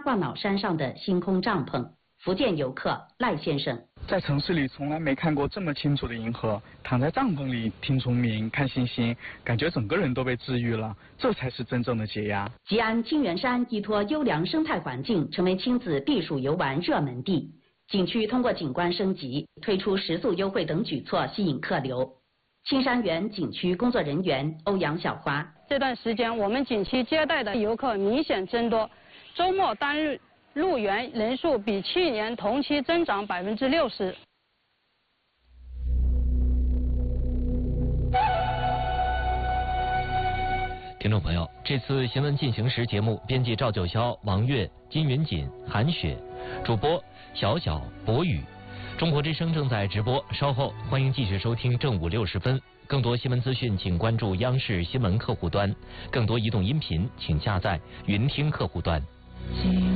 挂脑山上的星空帐篷。福建游客赖先生在城市里从来没看过这么清楚的银河，躺在帐篷里听虫鸣、看星星，感觉整个人都被治愈了，这才是真正的解压。 吉安清源山依托优良生态环境，成为亲子避暑游玩热门地。景区通过景观升级、推出食宿优惠等举措吸引客流。青山园景区工作人员欧阳小花： 这段时间我们景区接待的游客明显增多，周末单日入园人数比去年同期增长60%。 听众朋友，这次新闻进行时节目编辑赵九霄、王悦、金云锦、韩雪，主播小小、博宇。中国之声正在直播，稍后欢迎继续收听正午60分。更多新闻资讯，请关注央视新闻客户端；更多移动音频，请下载云听客户端。